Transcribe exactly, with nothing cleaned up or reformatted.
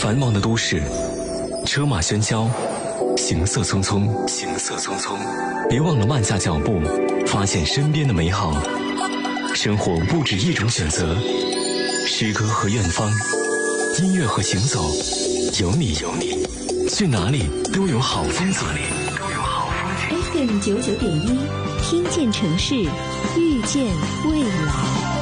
繁忙的都市，车马喧嚣，行色匆匆，行色匆匆。别忘了慢下脚步，发现身边的美好。生活不止一种选择，诗歌和远方，音乐和行走，有你有你，去哪里都有好风景。 F M 九九点一，听见城市，遇见未来。